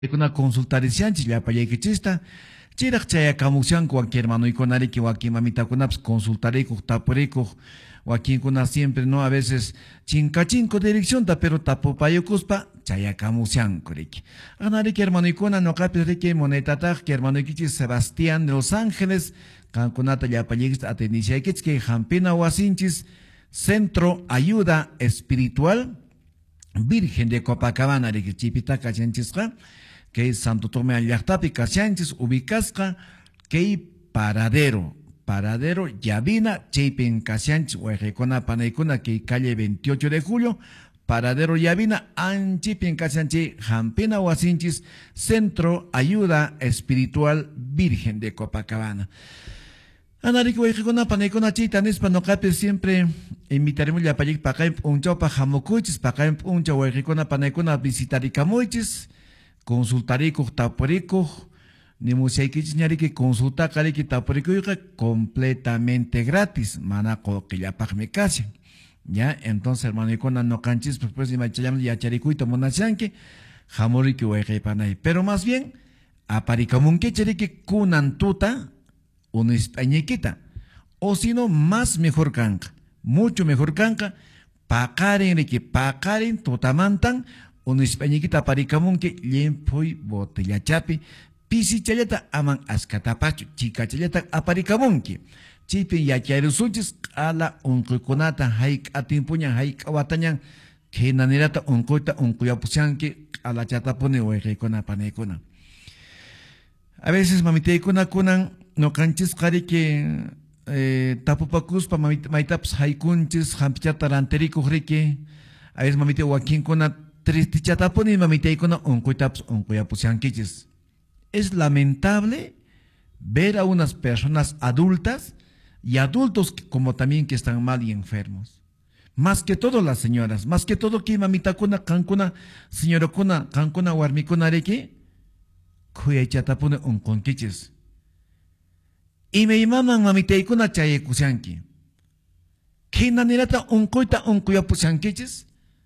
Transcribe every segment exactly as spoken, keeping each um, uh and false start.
Kuna consultarisianchis llapallaykichista chiraq chayakamushanku wakin hermanoykunariki wakin mamitakunapas consultarikuq tapurikuq wakinkuna siempre no a veces chinkachinko direccionta pero tapupayukuspa chayakamushanku riki anariki hermanoykuna noqapis riki monetataq hermanoykichis Sebastián de Los Ángeles kankunata llapallaykista atendishaykichis kay hampina wasinchis Centro Ayuda Espiritual Virgen de Copacabana riki chipita kachanchisqa que Santo Tomé Allaqtapi kashanchis ubicasqa que paradero paradero Yavina chaypin kashanchis wayqaykuna panaykuna que calle veintiocho de julio paradero Yavina anchipin kashanchis hampina wasinchis Centro Ayuda Espiritual Virgen de Copacabana. Anariki wayqaykuna panaykuna chayta nispa noqapi siempre invitaremos llapallayki paqay p'unchawpa hamukuychis paqay p'unchaw wayqaykuna panaykuna visitarikamunchis consultarikuq tapurikuq nimusyaykichis ñariki consulta kariki tapurikuyqa completamente gratis mana qoqillapaqmi kashan ya entonces hermanoykuna noqanchis pues imachayamos yacharikuyta munashanki hamuriki wayqaypanay pero más bien aparikamunkichiriki kunan tuta unispañikita o si no más mejor kanqa mucho mejor kanqa paqarin riki paqarin tutamantan unispañikita aparikamunki llempuy botellachapi pisichallata aman askatapachu chikachallata aparikamunki chipin yachayrusunchis q'ala unquykunata hayk'atinpuña hayk'awatañan hinanirata unquyta unquyapushanki q'alachatapuni wayqaykuna panaykuna a veces mamitaykuna kunan noqanchis qariki eh, tapupakuspa maytapas haykunchis hampichata rantirikuq riki a veces mamita wakinkuna tristichatapuni mamitaykuna unquytapas unquyapushankichis. Es lamentable ver a unas personas adultas y adultos como también que están mal y enfermos. Más que todo las señoras, más que todo que mamitakuna kankuna señorokuna kankuna warmikuna riki kuyaychatapuni unqunkichis. Y me imaman mamitaykuna chayakushanki. Kinanirata unquyta unquyapushankichis.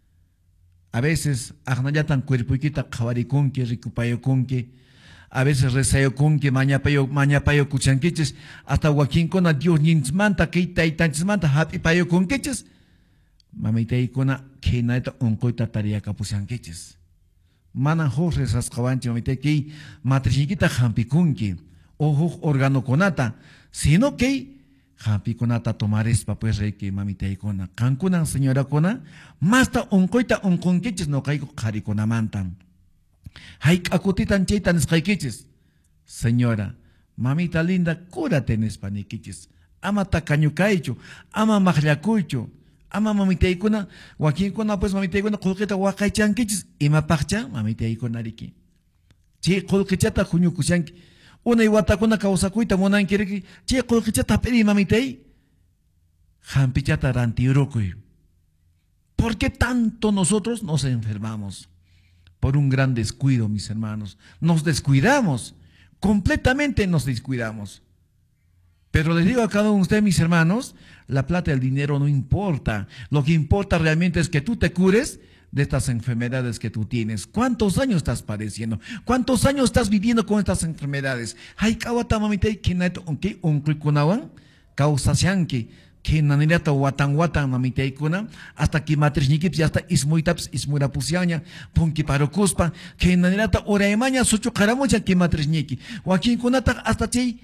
A veces agnayatan cuerpuykita qhawarikunki rikupayukunki. A veces rezayukunki mañapayo mañapayo kuchankichis hasta wakinkuna Dios ninsmanta kay taytanchismanta hap'ipayukunkichis. Mamitaykuna kinayta unquyta tariyakapushankichis. Mana huk rezasqawanchi mamitayki matrishnikita hampikunki o huk organokunata sino que hampikunata tomarispa pues reyki mamitaykuna kankunan señorakuna masta unquyta unqunkichis noqayku qharikunamantan hayk'akutitan chaytan nisqaykichis señora mamita linda cúrate nispa nikichis ama takañukaychu ama maqllakuychu ama mamitaykuna wakinkuna pues mamitaykuna qullqita waqaychankichis imapaqcha mamitaykuna riki chay qullqichata huñukushanki unay watakuna kawsakuyta munankiriki chay qullqichata p'iri mamitay hampichata rantirukuy. ¿Por qué tanto nosotros nos enfermamos? Por un gran descuido, mis hermanos. Nos descuidamos, completamente nos descuidamos. Pero les digo a cada uno de ustedes, mis hermanos, la plata y el dinero no importa. Lo que importa realmente es que tú te cures de estas enfermedades que tú tienes. ¿Cuántos años estás padeciendo? ¿Cuántos años estás viviendo con estas enfermedades? Hay kawata mamitay kinaito unki unkuikunawan kausasyanki kinanirata watan watan mamitaykuna hasta que matrishnikips hasta ismuytaps ismurapusyanya punki parukuspa kinanirata uraymaña suchuqaramucha ki matrishniki wakinkunata hasta chay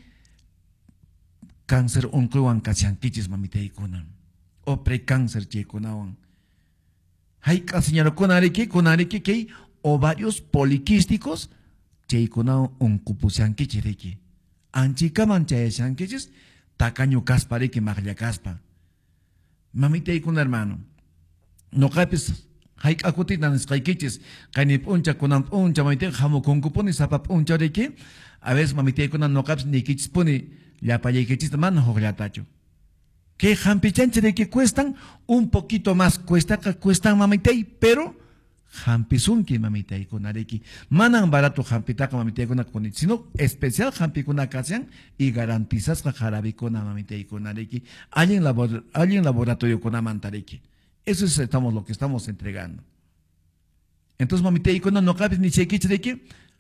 cáncer unkuwan kasyankichis mamitaykuna o precáncer chaykunawan. Hay señor kunariki kunariki que ovarios poliquísticos chaykuna unkupusyankichis riki anchikaman chayashankichis takaño kaspa riki maqlla kaspa mamitaykuna hermano noqapis hayk'akutitan nisqaykichis qayni p'uncha kunan p'uncha mamitay hamukunkupuni sapa p'uncha riki a veces mamitaykuna noqapis nikichispuni llapallaykichista mana huqllatachu que hampichanchis que cuestan un poquito más, cuesta cuestan mamitay, pero hampisunki mamitay kunariki. Manan barato hampitaka mamitay kunakuni, sino especial hampikuna kasyan y garantizas ka jarabikuna mamitay kunariki. Alguien labor, alguien laboratorio kunamantariki. Eso es estamos lo que estamos entregando. Entonces mamitay kuna no cabes ni chequichiriki,